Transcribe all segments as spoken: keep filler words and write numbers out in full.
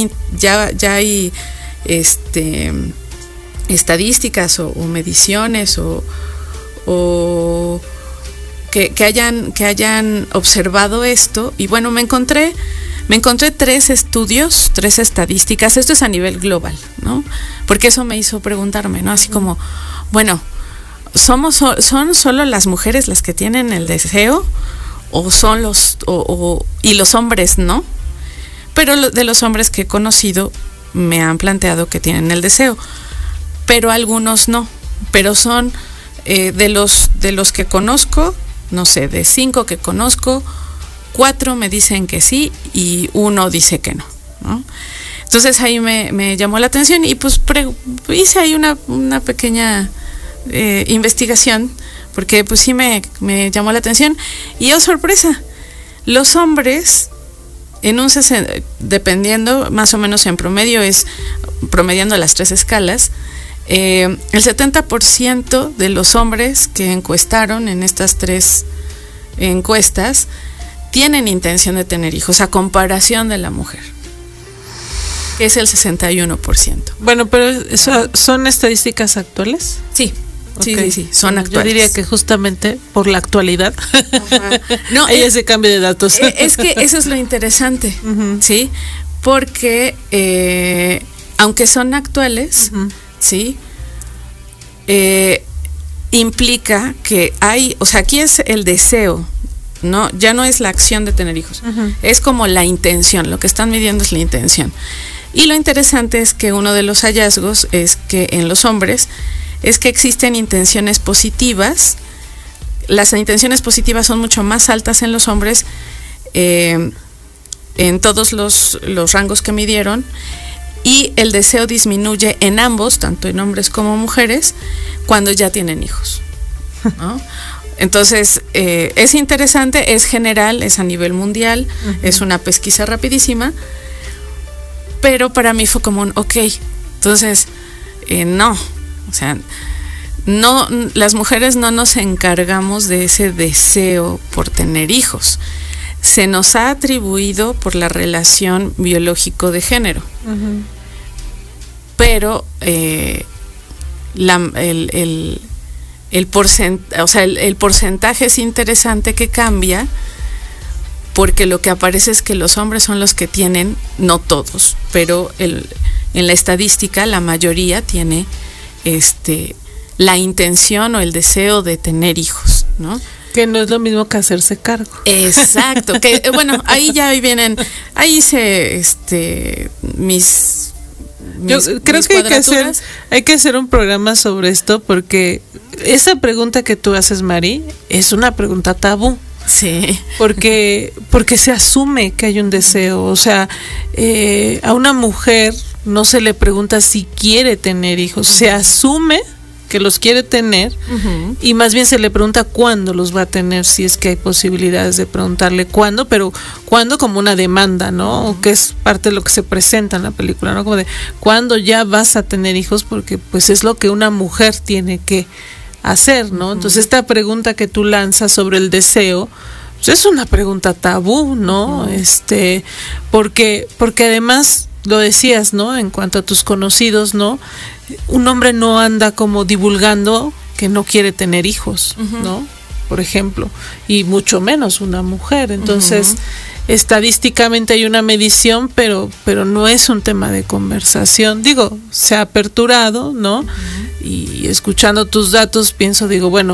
hay, ya, ya hay este, estadísticas o, o mediciones o, o que, que, hayan, que hayan observado esto. Y bueno, me encontré, me encontré tres estudios, tres estadísticas. Esto es a nivel global, ¿no? Porque eso me hizo preguntarme, ¿no? Así como, bueno, ¿somos, ¿son solo las mujeres las que tienen el deseo? ¿O son los, o, o, y los hombres no? Pero lo, de los hombres que he conocido me han planteado que tienen el deseo, pero algunos no. Pero son eh, de los de los que conozco, no sé, de cinco que conozco, cuatro me dicen que sí y uno dice que no, ¿no? Entonces ahí me, me llamó la atención y pues pre, hice ahí una, una pequeña eh, investigación, porque pues sí me, me llamó la atención y oh sorpresa, los hombres en un sesenta, dependiendo más o menos en promedio, es promediando las tres escalas, eh, el setenta por ciento de los hombres que encuestaron en estas tres encuestas tienen intención de tener hijos, a comparación de la mujer, que es el sesenta y uno por ciento. Bueno, pero eso, ¿son estadísticas actuales? Sí. Sí, okay. sí, sí, son bueno, actuales. Yo diría que justamente por la actualidad no, hay ese cambio de datos. Es que eso es lo interesante, uh-huh. ¿sí? Porque eh, aunque son actuales, uh-huh. ¿sí? Eh, implica que hay, o sea, aquí es el deseo, ¿no? Ya no es la acción de tener hijos, uh-huh. es como la intención, lo que están midiendo es la intención. Y lo interesante es que uno de los hallazgos es que en los hombres es que existen intenciones positivas. Las intenciones positivas son mucho más altas en los hombres, eh, en todos los, los rangos que midieron, y el deseo disminuye en ambos, tanto en hombres como mujeres, cuando ya tienen hijos, ¿no? Entonces, eh, es interesante, es general, es a nivel mundial, uh-huh. es una pesquisa rapidísima, pero para mí fue como un, ok, entonces, eh, no, o sea, no, las mujeres no nos encargamos de ese deseo por tener hijos. Se nos ha atribuido por la relación biológico de género. Uh-huh. Pero eh, la, el, el, el, porcent, o sea, el, el porcentaje es interesante que cambia, porque lo que aparece es que los hombres son los que tienen, no todos, pero el, en la estadística la mayoría tiene este la intención o el deseo de tener hijos, ¿no? Que no es lo mismo que hacerse cargo. Exacto, que bueno, ahí ya vienen, ahí hice este mis, mis yo creo mis que hay que hacer hay que hacer un programa sobre esto, porque esa pregunta que tú haces, Mari, es una pregunta tabú. Sí. Porque porque se asume que hay un deseo, o sea, eh, a una mujer no se le pregunta si quiere tener hijos, se asume que los quiere tener, uh-huh. y más bien se le pregunta cuándo los va a tener, si es que hay posibilidades de preguntarle cuándo, pero cuándo como una demanda, ¿no? Uh-huh. O que es parte de lo que se presenta en la película, ¿no? Como de cuándo ya vas a tener hijos, porque pues es lo que una mujer tiene que hacer, ¿no? Uh-huh. Entonces esta pregunta que tú lanzas sobre el deseo, pues es una pregunta tabú, ¿no? Uh-huh. Este, porque, porque además lo decías, ¿no? En cuanto a tus conocidos, ¿no? Un hombre no anda como divulgando que no quiere tener hijos, uh-huh. ¿no? Por ejemplo, y mucho menos una mujer. Entonces, uh-huh. estadísticamente hay una medición, pero, pero no es un tema de conversación. Digo, se ha aperturado, ¿no? Uh-huh. Y escuchando tus datos, pienso, digo, bueno,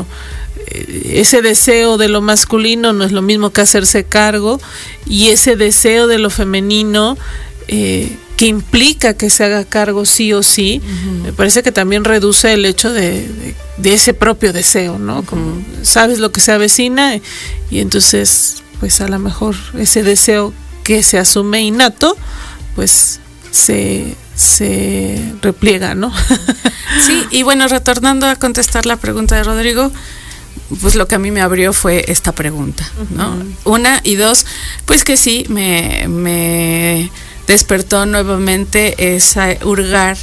ese deseo de lo masculino no es lo mismo que hacerse cargo, y ese deseo de lo femenino, eh, que implica que se haga cargo sí o sí, uh-huh. me parece que también reduce el hecho de, de, de ese propio deseo, ¿no? Uh-huh. Como sabes lo que se avecina, y entonces pues a lo mejor ese deseo que se asume innato pues se, se repliega, ¿no? Sí, y bueno, retornando a contestar la pregunta de Rodrigo, pues lo que a mí me abrió fue esta pregunta, ¿no? Uh-huh. Una, y dos, pues que sí, me... me despertó nuevamente esa hurgar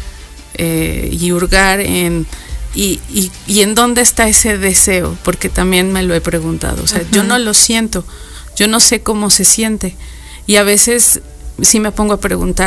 eh, y hurgar en y, y, y en dónde está ese deseo, porque también me lo he preguntado, o sea, uh-huh. yo no lo siento, yo no sé cómo se siente, y a veces sí me pongo a preguntar